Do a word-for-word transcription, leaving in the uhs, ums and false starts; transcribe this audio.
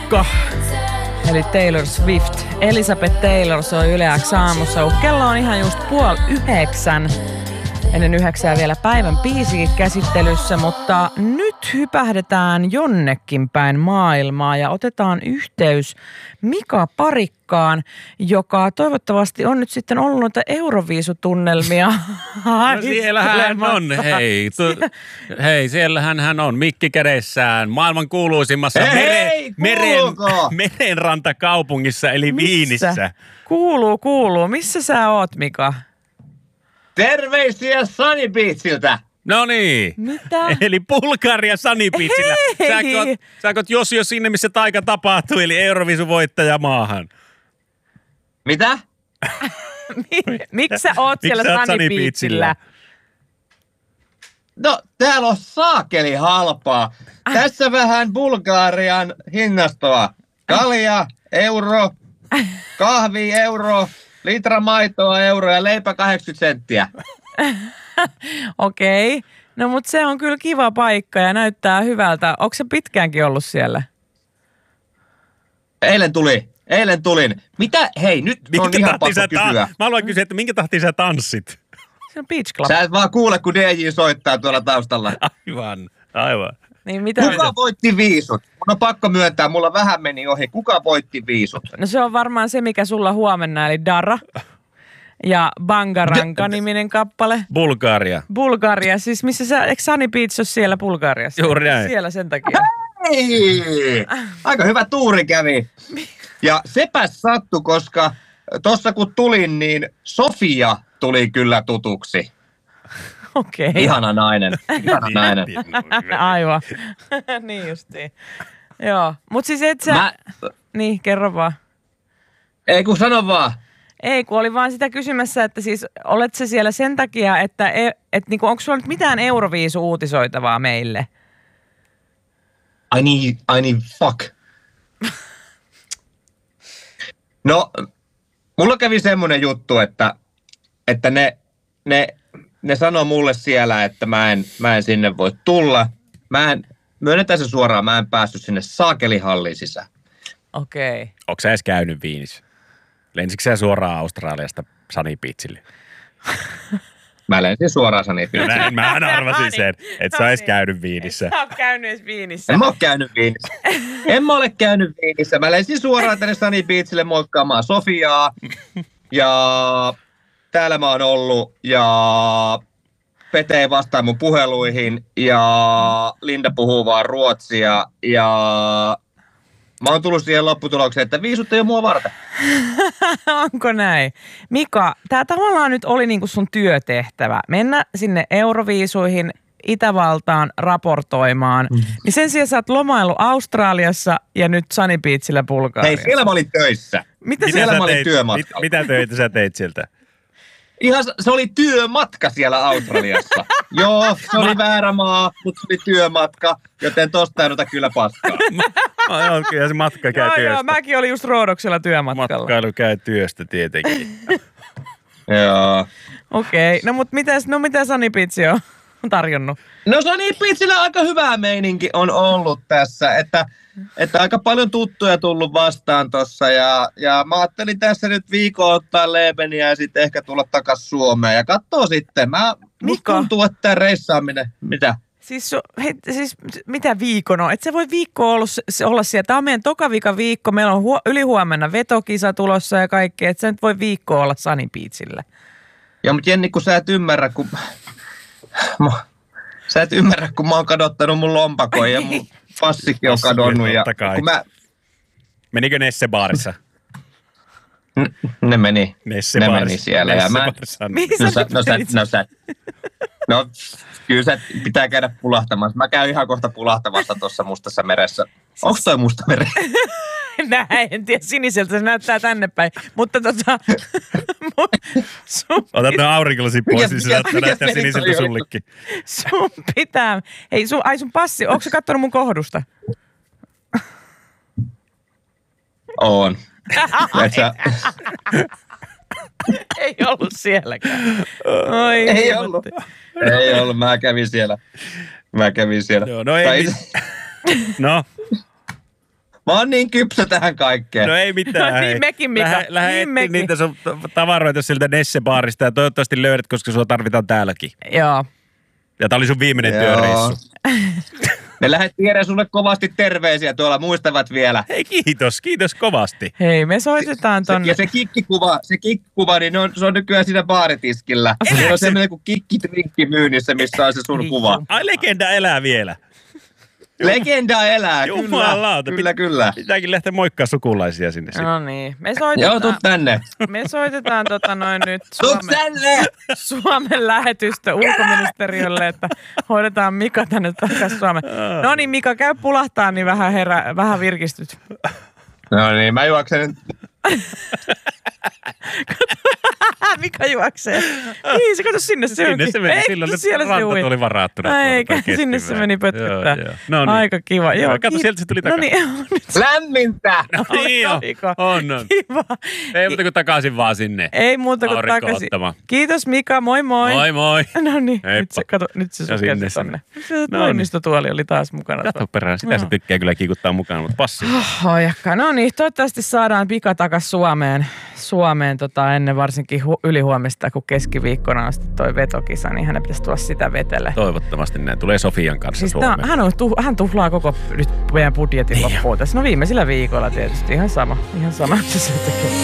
Ukko, eli Taylor Swift. Elizabeth Taylor soi Yle X aamussa, kun kello on ihan just puoli yhdeksän. Ennen yhdeksää vielä päivän biisikin käsittelyssä, mutta nyt hypähdetään jonnekin päin maailmaa ja otetaan yhteys Mika Parikkaan, joka toivottavasti on nyt sitten ollut noita Euroviisutunnelmia. No siellähän on, hei. Tu, hei, siellähän hän on, mikki kädessään, maailman kuuluisimmassa hei, mere, meren, merenrantakaupungissa, eli Missä? Viinissä. Kuuluu, kuuluu. Missä sä oot, Mika? Terveisiä Sunny Beachiltä. No niin. Mitä? Eli Bulgaria Sunny Beachillä. Hei! Sä saakot jos jo sinne, missä taika tapahtuu, eli Euroviisun voittaja maahan. Mitä? Miksi sä oot siellä Sunny Beachillä? No, täällä on saakeli halpaa. Tässä vähän Bulgarian hinnastoa. Kalja, euro, kahvi, euro, litra maitoa, euro ja leipä kahdeksankymmentä senttiä. Okei. Okay. No mutta se on kyllä kiva paikka ja näyttää hyvältä. Onko se pitkäänkin ollut siellä? Eilen tuli. Eilen tulin. Mitä? Hei, nyt minkä on ihan pakko ta- kysyä. Mä haluan kysyä, että minkä tahtiin sä tanssit? Se on Beach Club. Sä et vaan kuule, kun D J soittaa tuolla taustalla. Aivan, aivan. Niin mitä? Kuka voitti viisut? Mun on pakko myöntää, mulla vähän meni ohi. Kuka voitti viisut? No se on varmaan se, mikä sulla huomenna, eli Dara. Ja Bangaranka-niminen kappale. Bulgaria. Bulgaria, siis missä sä, eikö Sunny Beach ole siellä Bulgariassa? Juuri näin. Siellä sen takia. Hei! Aika hyvä tuuri kävi. Ja sepäs sattu, koska tossa kun tulin, niin Sofia tuli kyllä tutuksi. Okei. Okay. Ihana nainen. Ihana nainen. Aivan. Niin justiin. Joo, mut siis et sä... Mä... Niin, kerro vaan. Ei kun sano vaan. Ei, kun oli vaan sitä kysymässä, että siis olet se siellä sen takia, että et, et, niinku, onko sulla nyt mitään Euroviisu-uutisoitavaa meille? Ai niin, ai niin, fuck. No, mulla kävi semmoinen juttu, että, että ne, ne, ne sanoi mulle siellä, että mä en, mä en sinne voi tulla. Mä en, myönnetään se suoraan, mä en päässyt sinne saakelihalliin sisään. Okei. Okay. Onko sä edes käynyt Viinissä? Lensikö sä suoraan Australiasta Sunny Beachille? Mä lensin suoraan Sunny Beachille. Näin, mähän arvasin sen, että sä No ois niin. käynyt Viinissä. Sä oot käynyt edes Viinissä. En mä ole käynyt Viinissä. En mä ole käynyt Viinissä. Mä lensin suoraan tänne Sunny Beachille moikkaamaan Sofiaa. Ja täällä mä oon ollut. Ja Pete ei vastaa mun puheluihin. Ja Linda puhuu vaan ruotsia. Ja mä oon tullut siihen lopputulokseen, että viisut ei ole mua varten. Onko näin? Mika, tää tavallaan nyt oli niinku sun työtehtävä. Mennä sinne Euroviisuihin Itävaltaan raportoimaan. Mm. Niin sen sijaan sä oot lomaillut Australiassa ja nyt Sunny Beachillä Bulgariassa. Hei, siellä mä olin töissä. Mitä Siellä sä mä olin teit, työmatkalla. mit, mitä töitä sä teit sieltä? Ihan se oli työmatka siellä Australiassa. Joo, se oli väärä maa, mutta se oli työmatka, joten tosta ei ota kyllä paskaa. No, kyllä se matka käy Joo, työstä. joo, mäkin olin just Roodoksella työmatkalla. Matkailu käy työstä tietenkin. Joo. Okei, okay. No mut mitäs, no mitä Sunny Beach on tarjonnut? No Sunny Beachillä aika hyvä meininki on ollut tässä, että, että aika paljon tuttuja tullut vastaan tossa ja, ja mä ajattelin tässä nyt viikon ottaa leepeniä ja sitten ehkä tulla takas Suomeen ja katsoo sitten. Mä, musta tuntuu, että tämä reissaaminen, mitä? Siis, hei, siis mitä viikon on? Et sä voi viikko olla, olla siellä. Tämä on meidän toka vika viikko. Meillä on huo, ylihuomenna vetokisa tulossa ja kaikkea. Et sä nyt voi viikko olla Sunny Beachillä. Joo, mutta Jenni, kun sä et ymmärrä, kun... Sä et ymmärrä, kun mä oon kadottanut mun lompakon ja mun passikin on kadonnut. Ja kun mä... Menikö Nesse baarissa? N- ne meni. Nesse ne baarissa. meni siellä. Nesse ja mä... Mihin no, sä sä, no, sä, no, sä, no kyllä sä pitää käydä pulahtamassa. Mä käyn ihan kohta pulahtamassa tuossa Mustassa meressä. Onko toi Musta meri? Näin, en tiedä, siniseltä se näyttää tänne päin. Mutta tota... Otat ne aurinkolasit pois, niin se mikä- saattaa mikä näyttää meni siniseltä toi sullekin. Sun pitää... Hei, sun, ai sun passi, onko sä kattonut mun kohdusta? Oon. Et sä... Ei ollut sielläkään. Oi, Ei ollut. Ei ollut, mä kävin siellä. Mä kävin siellä. Joo, no ei Tai- mis- No, Mä oon niin kypsä tähän kaikkeen. No ei mitään. No niin hei. mekin, Mika. Lähde, lähde Niin etsiä mekin. niitä sun tavaroita siltä Nesse-baarista ja toivottavasti löydät, koska sua tarvitaan täälläkin. Joo. Ja tää oli sun viimeinen Joo. työreissu. Me lähdettiin Jere sulle kovasti terveisiä tuolla, muistavat vielä. Hei kiitos, kiitos kovasti. Hei, me soitetaan Se, tonne. ja se kikkikuva, se kikkikuva, niin on, se on nykyään siinä baaritiskillä. Se on semmoinen kuin kikkitrinkki myynnissä, missä on se sun kuva. Ai legenda elää vielä. Legenda elää, kyllä. Jumalauta. Kyllä, kyllä. Pitääkin lähteä moikkaa sukulaisia sinne sitten. No niin, me soitetaan, Joo, tuu tänne. me soitetaan tota noin nyt Tuu Suomen, tänne! Suomen lähetystä ulkoministeriölle, että hoidetaan Mika tänne takaisin Suomeen. No niin, Mika, käy pulahtaa, niin vähän, herä, vähän virkistyt. No niin, mä juoksen nyt. Mika juoksee. Niin, se kato sinne se Sinne onkin. se meni, Ei, silloin ne siellä se rantat ui. oli varattuna. Eikä, sinne se meni pötköttää. Joo, joo. No niin. Aika kiva. Joo, Joo, kato, kiit- sieltä se tuli No takaisin. niin, nyt Lämmintä! No niin on, Oliko? on, on. Kiva. Ei muuta kuin takaisin vaan sinne. Ei muuta kuin Aurinko takaisin. ottamaan. Kiitos Mika, moi moi. Moi moi. No niin, Heippa. nyt se, kato, nyt se Ja sinne sukelsi se. tonne. Se No toimistotuoli oli taas mukana. Kato perään, sitä se tykkää kyllä kiikuttaa mukaan, mutta passi. Hoijakka. No niin, toivottavasti saadaan Mika takas Suomeen, Suomeen tota, ennen varsinkin hu- ylihuomista, kun keskiviikkona on sitten toi vetokisa, niin hänen pitäisi tulla sitä vetelle. Toivottavasti näin. Tulee Sofian kanssa Siis Suomeen. tää, hän, on, tu, hän tuhlaa koko nyt meidän budjetin loppuun tässä. No viimeisillä viikolla tietysti, ihan sama. Ihan sama, mitä se tekee.